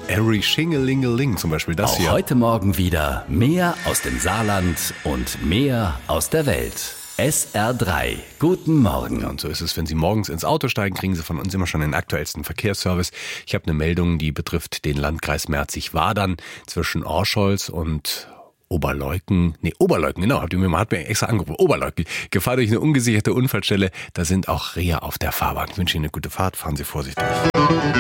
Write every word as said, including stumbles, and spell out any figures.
Every Shingelingeling zum Beispiel, das Auch hier. heute Morgen wieder mehr aus dem Saarland und mehr aus der Welt. S R drei. Guten Morgen. Ja, und so ist es, wenn Sie morgens ins Auto steigen, kriegen Sie von uns immer schon den aktuellsten Verkehrsservice. Ich habe eine Meldung, die betrifft den Landkreis Merzig-Wadern zwischen Orscholz und Oberleuten, nee, Oberleuten, genau, hat mir, hat mir extra angerufen, Oberleuten. Gefahr durch eine ungesicherte Unfallstelle, da sind auch Rehe auf der Fahrbahn. Ich wünsche Ihnen eine gute Fahrt, fahren Sie vorsichtig.